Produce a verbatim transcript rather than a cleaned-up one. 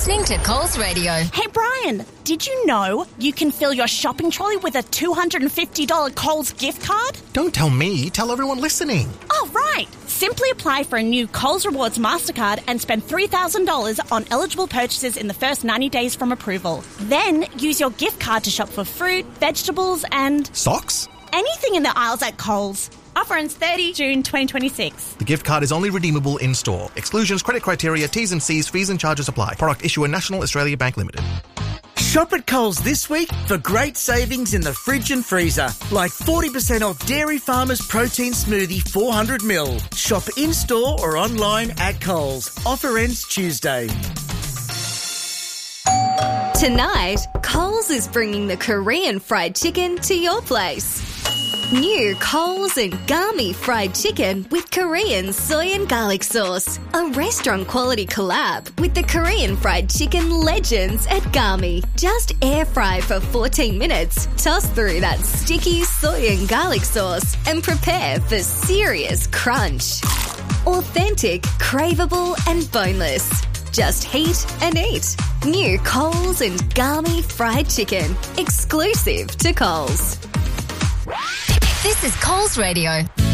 listening to Coles Radio. Hey, Brian, did you know you can fill your shopping trolley with a two hundred fifty dollars Coles gift card? Don't tell me, tell everyone listening. Oh, right. Simply apply for a new Coles Rewards MasterCard and spend three thousand dollars on eligible purchases in the first ninety days from approval. Then use your gift card to shop for fruit, vegetables and... Socks? Anything in the aisles at Coles. Offer ends thirtieth of June twenty twenty-six. The gift card is only redeemable in-store. Exclusions, credit criteria, T's and C's, fees and charges apply. Product issuer National Australia Bank Limited. Shop at Coles this week for great savings in the fridge and freezer, like forty percent off Dairy Farmers Protein Smoothie four hundred milliliters. Shop in-store or online at Coles. Offer ends Tuesday. Tonight, Coles is bringing the Korean fried chicken to your place. New Coles and Gami fried chicken with Korean soy and garlic sauce. A restaurant-quality collab with the Korean fried chicken legends at Gami. Just air fry for fourteen minutes, toss through that sticky soy and garlic sauce, and prepare for serious crunch. Authentic, craveable, and boneless. Just heat and eat. New Coles and Gami fried chicken. Exclusive to Coles. This is Coles Radio.